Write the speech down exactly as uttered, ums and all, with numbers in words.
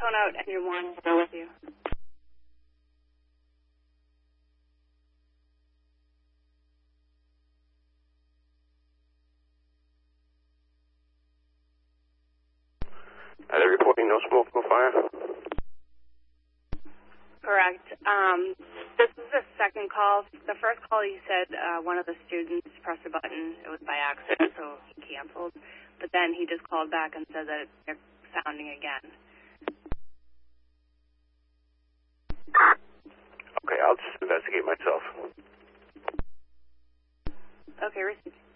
phone out and your one will go with you. Are they reporting no smoke, no fire? Correct. Um, this is the second call. The first call, you said uh, one of the students pressed a button. It was by accident, so he canceled. But then he just called back and said that they're sounding again. Okay, I'll just investigate myself. Okay, received.